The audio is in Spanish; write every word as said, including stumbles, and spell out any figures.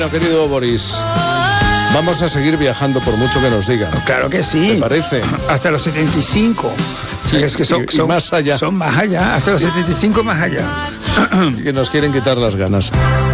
Bueno, querido Boris, vamos a seguir viajando por mucho que nos digan. Claro que sí. ¿Te parece? Hasta los setenta y cinco. Sí, es que son, y, y son más allá. Son más allá, hasta los setenta y cinco más allá. Que nos quieren quitar las ganas.